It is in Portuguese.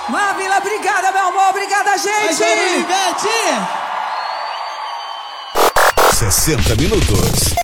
Mavila, obrigada, meu amor. Obrigada, gente. 60 minutos.